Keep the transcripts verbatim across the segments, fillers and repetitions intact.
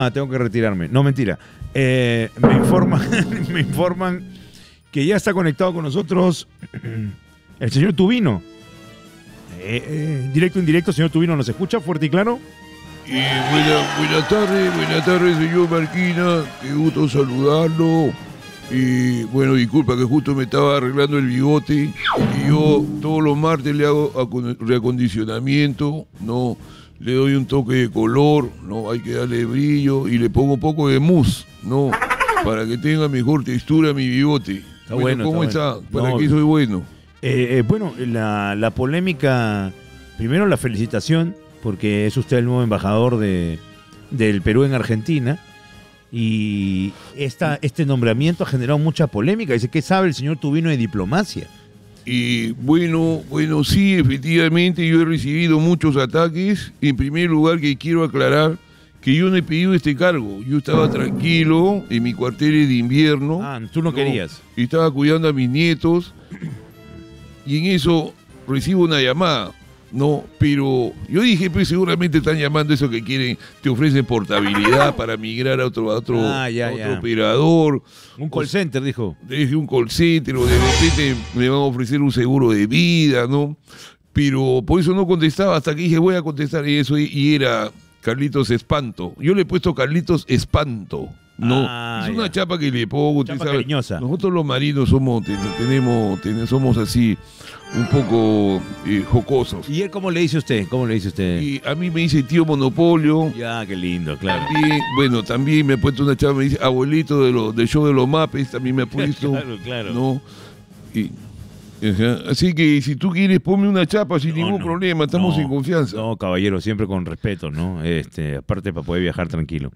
Ah, tengo que retirarme. No, mentira. Eh, me informan, me informan que ya está conectado con nosotros el señor Tubino. Eh, eh, directo, indirecto, señor Tubino, ¿nos escucha fuerte y claro? Eh, buena, buenas tardes, buenas tardes, señor Marquina. Qué gusto saludarlo. Y bueno, disculpa que justo me estaba arreglando el bigote. Y yo todos los martes le hago acon- reacondicionamiento, ¿no? Le doy un toque de color, ¿no? Hay que darle brillo y le pongo un poco de mousse, ¿no? Para que tenga mejor textura mi bigote. Está Bueno, bueno, ¿cómo está está? bueno. ¿Para No, qué soy bueno? Eh, eh, bueno, la, la polémica, primero la felicitación, porque es usted el nuevo embajador de, del Perú en Argentina. Y esta, este nombramiento ha generado mucha polémica. Dice, ¿qué sabe el señor Tubino de diplomacia? Y bueno, bueno, sí, efectivamente yo he recibido muchos ataques. En primer lugar, que quiero aclarar que yo no he pedido este cargo. Yo estaba tranquilo en mi cuartel de invierno. Ah, tú no, no querías. Y estaba cuidando a mis nietos. Y en eso recibo una llamada. No, pero yo dije, pues seguramente están llamando eso que quieren, te ofrecen portabilidad para migrar a otro, a otro, ah, ya, a otro ya. operador. Un call center, dijo. Dije un call center, o de repente me van a ofrecer un seguro de vida, ¿no? Pero por eso no contestaba, hasta que dije, voy a contestar y eso, y era Carlitos Espanto. Yo le he puesto Carlitos Espanto. No, ah, es una ya. chapa que le pongo, Chapa usted sabe. cariñosa. Nosotros los marinos somos, ten- tenemos, ten- somos así, un poco eh, jocosos. ¿Y él cómo le dice usted? ¿Cómo le dice usted? Y a mí me dice tío Monopolio. Ya, qué lindo, claro. También, bueno, también me ha puesto una chapa, me dice abuelito de lo, del show de los mapes, también me ha puesto. Claro, claro. ¿No? Y, ajá. Así que si tú quieres, ponme una chapa sin No, ningún no, problema, estamos no, en confianza. No, caballero, siempre con respeto, ¿no? Este, aparte para poder viajar tranquilo.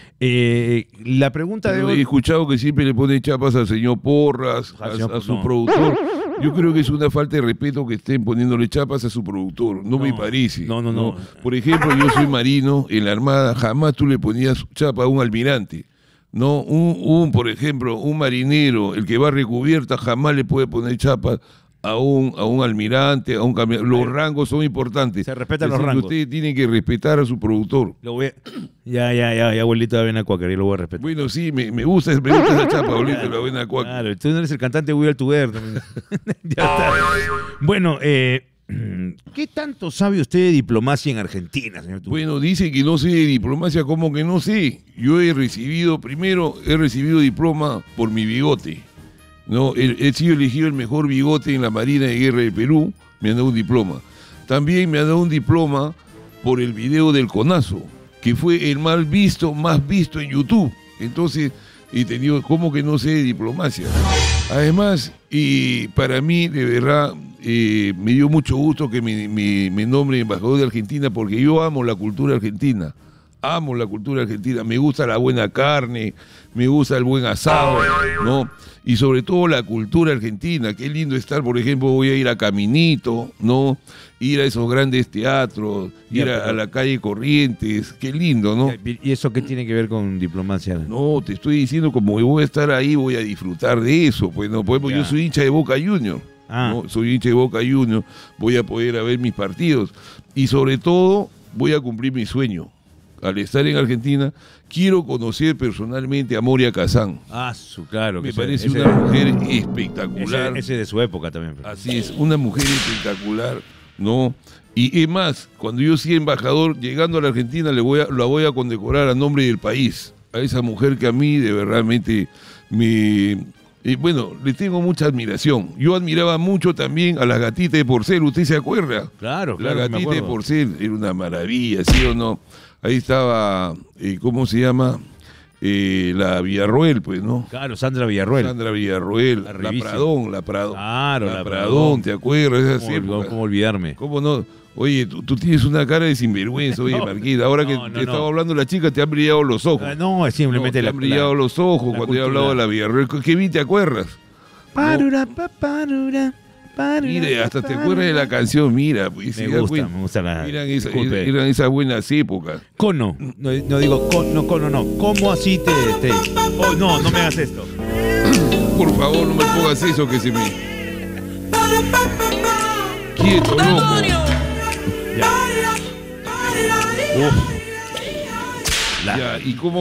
Eh, la pregunta de Pero hoy... he escuchado que siempre le pone chapas al señor Porras, a, Al señor- a su no. productor. Yo creo que es una falta de respeto que estén poniéndole chapas a su productor. No, No, me parece. no, no, no. Por ejemplo, yo soy marino, en la Armada jamás tú le ponías chapa a un almirante. No, un, un, por ejemplo, un marinero, el que va a recubierta, jamás le puede poner chapa a un, a un almirante, a un camionero. Los rangos son importantes. Se respetan Es los decir, que rangos. Usted tiene que respetar a su productor. Lo voy a- Ya, ya, ya, ya, abuelito de Avena Cuáquer, yo lo voy a respetar. Bueno, sí, me, me gusta, me gusta esa chapa, abuelito, la buena cuaca. Claro, tú no eres el cantante de We Are Together también. Ya está. Bueno, eh, ¿qué tanto sabe usted de diplomacia en Argentina, señor Tubino? Bueno, dice que no sé de diplomacia, ¿cómo que no sé? Yo he recibido, primero, he recibido diploma por mi bigote. No, he, he sido elegido el mejor bigote en la Marina de Guerra de Perú, me han dado un diploma. También me han dado un diploma por el video del conazo, que fue el mal visto, más visto en YouTube. Entonces, he tenido, ¿cómo que no sé de diplomacia? Además, y para mí, de verdad, eh, me dio mucho gusto que me, me, me nombre embajador de Argentina, porque yo amo la cultura argentina. Amo la cultura argentina, me gusta la buena carne, me gusta el buen asado, ¿no? Y sobre todo la cultura argentina, qué lindo estar, por ejemplo, voy a ir a Caminito, ¿no? Ir a esos grandes teatros, ir a, a la calle Corrientes, qué lindo, ¿no? ¿Y eso qué tiene que ver con diplomacia? No, te estoy diciendo, como yo voy a estar ahí, voy a disfrutar de eso, pues no podemos, Ya. yo soy hincha de Boca Junior, Ah. ¿no? Soy hincha de Boca Junior, voy a poder a ver mis partidos y sobre todo voy a cumplir mi sueño. Al estar en Argentina, quiero conocer personalmente a Moria Kazán. Ah, su, claro. Me que parece ese- una ese- mujer Ese, espectacular. ese de su época también. pero- Así es, una mujer espectacular, ¿no? Y es más, cuando yo sea embajador, llegando a la Argentina, le voy a, la voy a condecorar a nombre del país. A esa mujer que a mí de verdaderamente me... eh, bueno, le tengo mucha admiración. Yo admiraba mucho también a la gatita de Porcel, ¿usted se acuerda? Claro, La claro. me gatita de acuerdo. Porcel era una maravilla, ¿sí o no? Ahí estaba, eh, ¿cómo se llama? Eh, la Villarroel, pues, ¿no? Claro, Sandra Villarroel. Sandra Villarroel, La la, revísima. Pradón, la Pradón. Claro, la, la Pradón, Pradón. ¿te acuerdas? Esas ¿Cómo, olvidó- épocas. cómo olvidarme? ¿Cómo no? Oye, tú, tú tienes una cara de sinvergüenza, oye, No, Marquita. Ahora que no, no, te estaba no. hablando la chica, te han brillado los ojos. Ah, no, es simplemente No, te la, han brillado la- los ojos la cuando he cultura. hablado de la Villarroel. ¿Qué bien te acuerdas? Parura, pa, parura, parura, Mire, hasta te parura. acuerdas de la canción, mira. Pues, Me se da gusta, cuenta. me gusta la... Eran, esa- disculpe. eran esas buenas épocas. Cono, no, no digo con, no, cono, no. ¿Cómo así te, te... Oh, no, no me hagas esto. Por favor, no me pongas eso que se me... Quieto, loco. Ya. Uf. La- Ya, ¿y cómo